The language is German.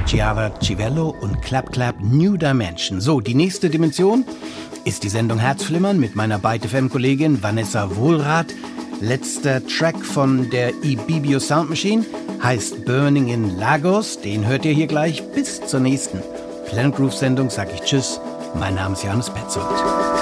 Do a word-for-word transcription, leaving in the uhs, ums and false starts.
Giada Civello und Clap Clap New Dimension. So, die nächste Dimension ist die Sendung Herzflimmern mit meiner Byte F M-Kollegin Vanessa Wohlrath. Letzter Track von der Ibibio Sound Machine heißt Burning in Lagos. Den hört ihr hier gleich. Bis zur nächsten Planet Groove Sendung sage ich Tschüss. Mein Name ist Johannes Petzold.